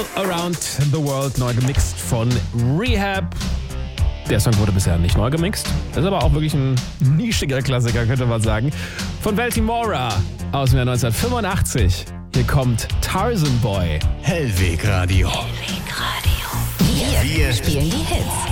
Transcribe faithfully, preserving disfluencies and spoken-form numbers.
Around the World, neu gemixt von Rehab. Der Song wurde bisher nicht neu gemixt. Ist aber auch wirklich ein nischiger Klassiker, könnte man sagen. Von Baltimora aus dem Jahr neunzehnhundertfünfundachtzig. Hier kommt Tarzan Boy. Hellweg Radio. Hellweg Radio. Wir, wir spielen die Hits.